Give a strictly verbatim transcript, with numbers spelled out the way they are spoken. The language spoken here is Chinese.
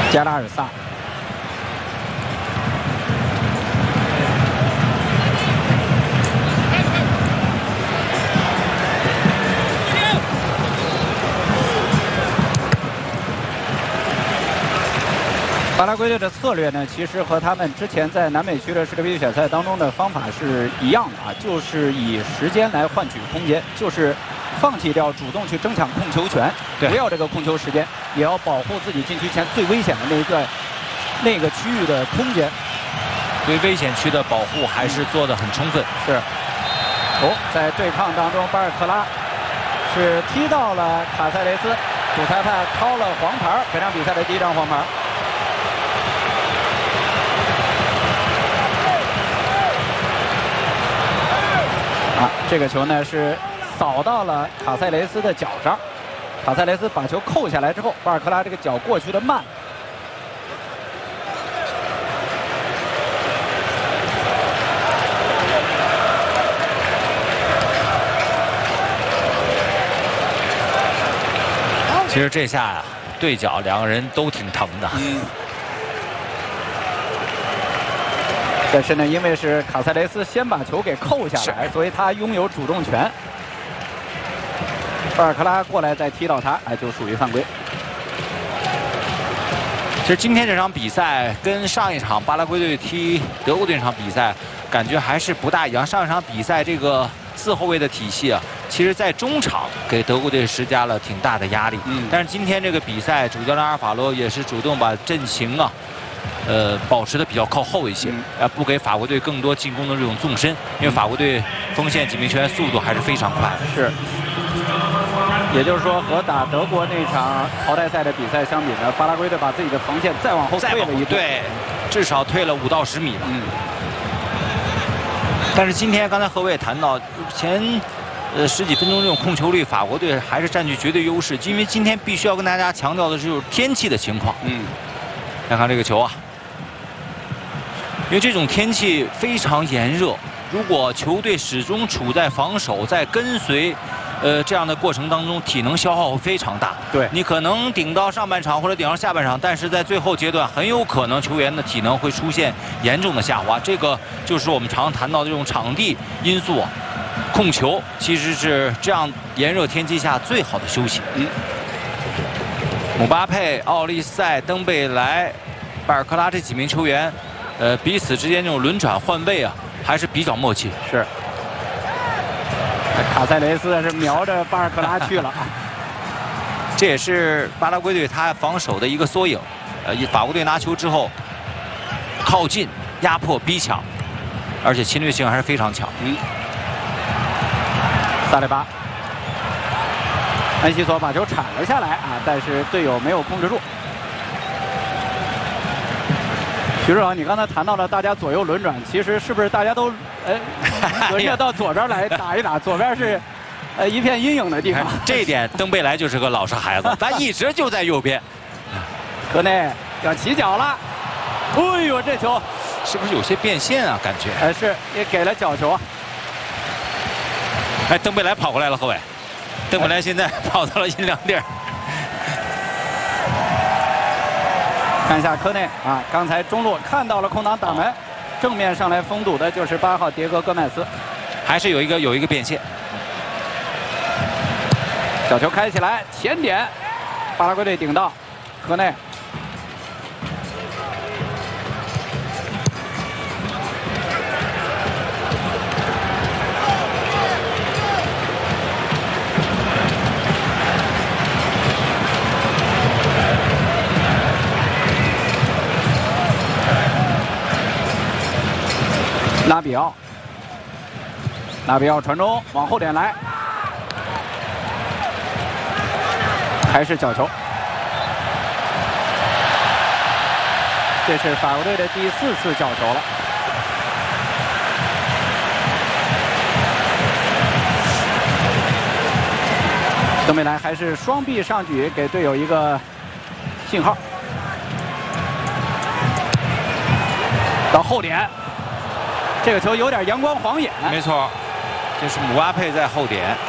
加拉尔萨。 巴拉圭队的策略呢，其实和他们之前在南美区的世界杯预选赛当中的方法是一样的啊，就是以时间来换取空间，就是放弃掉主动去争抢控球权，不要这个控球时间，也要保护自己禁区前最危险的那一段那个区域的空间。 对危险区的保护还是做得很充分。 是。哦，在对抗当中，巴尔克拉是踢到了卡塞雷斯，主裁判掏了黄牌，本场比赛的第一张黄牌。 啊，这个球呢是扫到了卡塞雷斯的脚上，卡塞雷斯把球扣下来之后，巴尔克拉这个脚过去的慢。 其实这下呀、啊，对角两个人都挺疼的。嗯。 但是呢，因为是卡塞雷斯先把球给扣下来，所以他拥有主动权。巴尔克拉过来再踢到他，哎，就属于犯规。 其实今天这场比赛跟上一场巴拉圭队踢德国队这场比赛感觉还是不大一样。上一场比赛这个四后卫的体系啊，其实在中场给德国队施加了挺大的压力。嗯。但是今天这个比赛，主教练阿尔法罗也是主动把阵型啊。 呃，保持的比较靠后一些，呃，不给法国队更多进攻的这种纵深，因为法国队锋线几名球员速度还是非常快的。 是，也就是说，和打德国那场淘汰赛的比赛相比呢，巴拉圭队把自己的防线再往后退了一步， 对，至少退了五到十米吧。嗯。但是今天刚才何伟也谈到，前呃十几分钟这种控球率，法国队还是占据绝对优势，因为今天必须要跟大家强调的就是天气的情况。嗯。看看这个球啊。 因为这种天气非常炎热，如果球队始终处在防守、在跟随，呃这样的过程当中，体能消耗会非常大。对，你可能顶到上半场或者顶到下半场，但是在最后阶段，很有可能球员的体能会出现严重的下滑。这个就是我们常谈到的这种场地因素啊。控球其实是这样炎热天气下最好的休息。嗯。姆巴佩、奥利塞、登贝莱、巴尔克拉这几名球员。 呃，彼此之间这种轮转换位啊，还是比较默契。 是，卡塞雷斯是瞄着巴尔克拉去了， 这也是巴拉圭队他防守的一个缩影。呃，法国队拿球之后，靠近、压迫、逼抢，而且侵略性还是非常强。嗯。 萨雷巴，安西索把球铲了下来啊，但是队友没有控制住。 徐指导，你刚才谈到了大家左右轮转，其实是不是大家都呃轮着到左边来打一打？左边是呃一片阴影的地方。 这一点，登贝莱就是个老实孩子，他一直就在右边。 科内要起脚了，哎呦，这球是不是有些变线啊？感觉。 呃，是也给了角球。 哎，登贝莱跑过来了，何伟。登贝莱现在跑到了阴凉地儿。 看一下科内啊，刚才中路看到了空档打门，正面上来封堵的就是八号迭戈·戈麦斯， 还是有一个有一个变线。 小球开起来，前点，巴拉圭队顶到，科内。拉比奥，拉比奥传中往后点来，还是角球。这是法国队的第四次角球了。登贝莱还是双臂上举，给队友一个信号。到后点。 这个球有点阳光晃眼， 没错，这是姆巴佩在后点，